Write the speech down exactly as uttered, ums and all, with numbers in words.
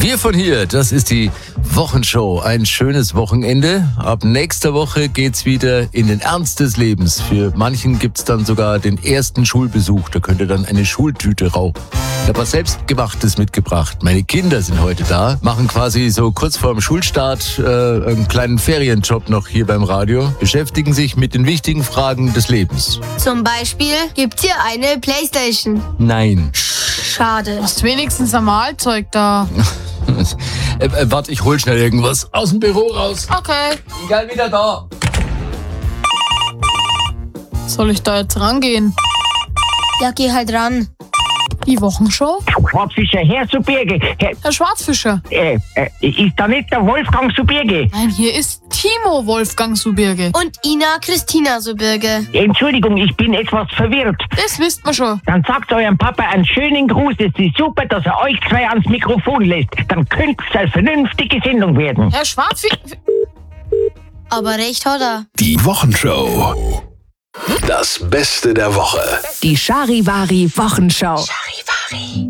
Wir von hier, das ist die Wochenshow. Ein schönes Wochenende. Ab nächster Woche geht's wieder in den Ernst des Lebens. Für manchen gibt's dann sogar den ersten Schulbesuch. Da könnt ihr dann eine Schultüte rauchen. Ich habe was Selbstgemachtes mitgebracht. Meine Kinder sind heute da, machen quasi so kurz vorm Schulstart äh, einen kleinen Ferienjob noch hier beim Radio, beschäftigen sich mit den wichtigen Fragen des Lebens. Zum Beispiel, gibt's hier eine Playstation? Nein. Schade. Hast wenigstens ein Mahlzeug da. äh, äh, warte, ich hol schnell irgendwas aus dem Büro raus. Okay. Bin gleich wieder da. Soll ich da jetzt rangehen? Ja, geh halt ran. Die Wochenshow? Schwarzfischer, Herr Subirge. Herr, Herr Schwarzfischer. äh, äh, ist da nicht der Wolfgang Subirge? Nein, hier ist Timo Wolfgang Subirge. Und Ina Christina Subirge. Entschuldigung, ich bin etwas verwirrt. Das wisst man schon. Dann sagt eurem Papa einen schönen Gruß. Es ist super, dass er euch zwei ans Mikrofon lässt. Dann könnte es eine vernünftige Sendung werden. Herr Schwarzfischer. Aber recht hat er. Die Wochenshow. Das Beste der Woche. Die Charivari Wochenschau. Charivari.